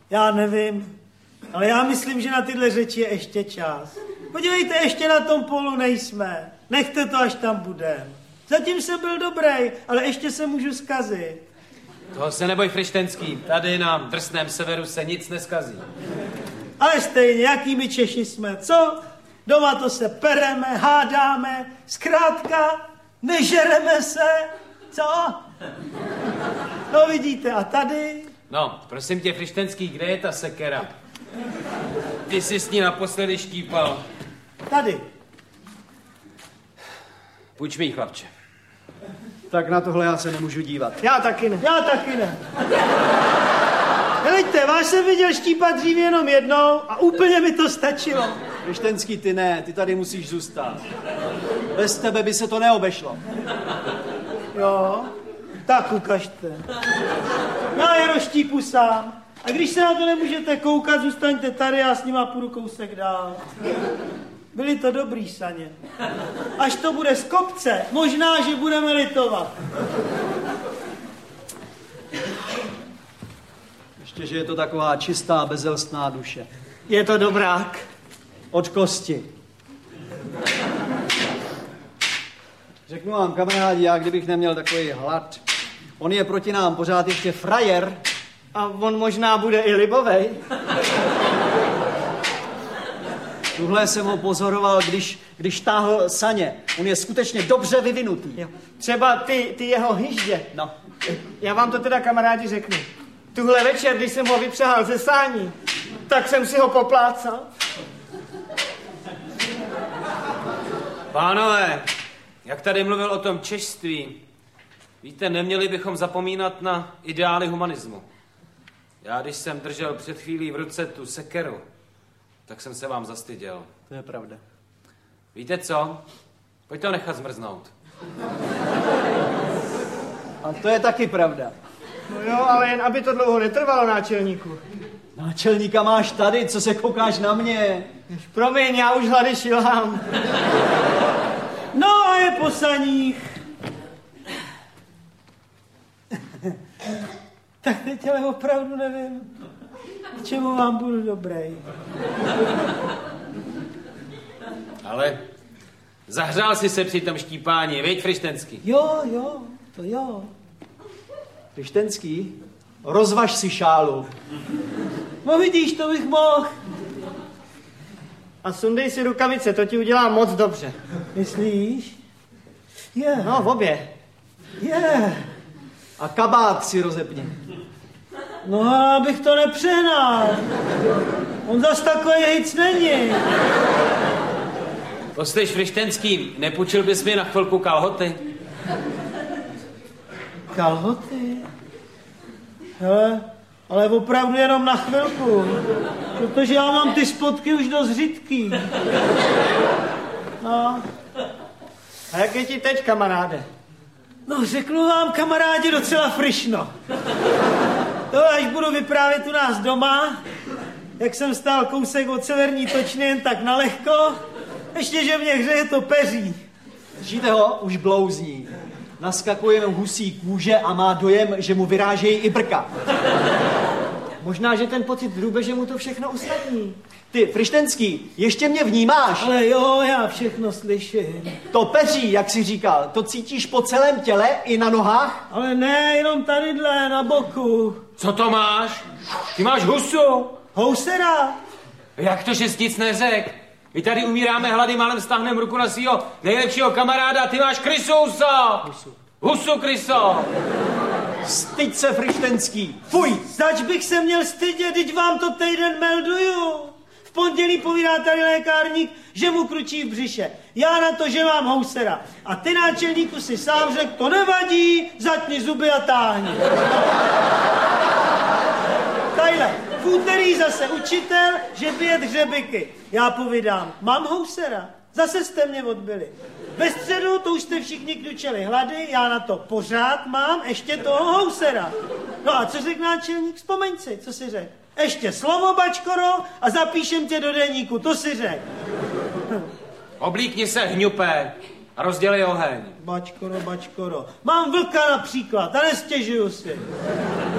Já nevím, ale já myslím, že na tyhle řeči je ještě čas. Podívejte, ještě na tom polu nejsme. Nechte to, až tam budem. Zatím jsem byl dobrý, ale ještě se můžu zkazit. Toho se neboj, Frištenský. Tady na drsném severu se nic neskazí. Ale stejně, jaký my Češi jsme, co? Doma to se pereme, hádáme, zkrátka nežereme se, co? No vidíte, a tady? No, prosím tě, Frištenský, kde je ta sekera? Ty jsi s ní naposledy štípal. Tady. Půjč mi ji, chlapče. Tak na tohle já se nemůžu dívat. Já taky ne. Já taky ne. Hleďte, vás jsem viděl štípat dřív jenom jednou a úplně mi to stačilo. Frištenský, ty ne, ty tady musíš zůstat. Bez tebe by se to neobešlo. Jo, tak ukažte. Já je rozštípu sám. A když se na to nemůžete koukat, zůstaňte tady a s nima půjdu kousek dál. Byly to dobrý saně. Až to bude z kopce, možná, že budeme litovat. Ještě, že je to taková čistá, bezelstná duše. Je to dobrák. Od kosti. Řeknu vám, kamarádi, já kdybych neměl takový hlad. On je proti nám pořád ještě frajer. A on možná bude i libovej. Tuhle jsem ho pozoroval, když táhl saně. On je skutečně dobře vyvinutý. Jo. Třeba ty jeho hyždě. No. Já vám to teda, kamarádi, řeknu. Tuhle večer, když jsem ho vypřehal ze sání, tak jsem si ho poplácal. Pánové, jak tady mluvil o tom češství, víte, neměli bychom zapomínat na ideály humanismu. Já, když jsem držel před chvílí v ruce tu sekeru, tak jsem se vám zastyděl. To je pravda. Víte co? Pojďte ho nechat zmrznout. A to je taky pravda. No jo, ale jen aby to dlouho netrvalo, náčelníku. Náčelníka máš tady, co se koukáš na mě? Promiň, já už hlady šilhám. No a je po saních. Tak teď ale opravdu nevím, k čemu vám budu dobrý. Ale zahřál jsi se při tom štípání, viď, Frištenský? Jo, to jo. Frištenský, rozvaž si šálu. No vidíš, to bych mohl. A sundej si rukavice, to ti udělá moc dobře. Myslíš? Je. No, v obě. Je. A kabát si rozepni. No, abych to nepřehnal. On zas takový hejc není. Poslyš, Frištenský, nepůjčil bys mi na chvilku kalhoty? Kalhoty? Hele, ale opravdu jenom na chvilku. Protože já mám ty spodky už dost řidký. No. A jak je ti teď, kamaráde? No, řeknu vám, kamarádi, docela frišno. To až budu vyprávět u nás doma, jak jsem stál kousek od severní točny jen tak nalehko, ještě, že mě hřeje to peří. Slyšíte ho? Už blouzní. Naskakuje mu husí kůže a má dojem, že mu vyrážejí i brka. Možná, že ten pocit drůbeže mu to všechno usnadní. Ty, Frištenský, ještě mě vnímáš? Ale jo, já všechno slyším. To peří, jak jsi říkal, to cítíš po celém těle i na nohách? Ale ne, jenom tadyhle, na boku. Co to máš? Ty máš husu. Housera. Jak to, že jsi nic neřek? My tady umíráme hlady, málem stáhneme ruku na svýho nejlepšího kamaráda a ty máš krysousa. Husu, kryso. Styď se, Frištenský. Fuj! Zač bych se měl stydět, teď vám to týden melduju. V pondělí povídá tady lékárník, že mu kručí v břiše. Já na to, že mám housera. A ty, náčelníku, si sám řekl, to nevadí, zatni zuby a táhni. Tajle, v úterý zase učitel, že bije hřebiky. Já povídám, mám housera. Zase jste mě odbyli. Ve středu to už jste všichni kňučeli hlady, já na to pořád mám ještě toho housera. No a co řekl náčelník? Vzpomeň si, co si řekl. Ještě slovo, bačkoro, a zapíšem tě do deníku, to si řekl. Oblíkni se, hňupé, a rozdělej oheň. Bačkoro. Mám vlka například a nestěžuju si.